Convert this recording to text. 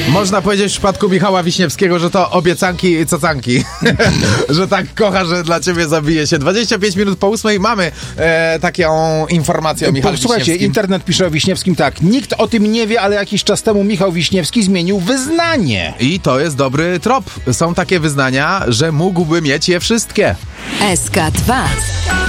Można powiedzieć w przypadku Michała Wiśniewskiego, że to obiecanki i cacanki. Że tak kocha, że dla ciebie zabije się. 25 minut po 8 mamy taką informację o Michale Słuchajcie, Wiśniewskim. internet pisze o Wiśniewskim tak. Nikt o tym nie wie, ale jakiś czas temu Michał Wiśniewski zmienił wyznanie. I to jest dobry trop. Są takie wyznania, że mógłby mieć je wszystkie. SK2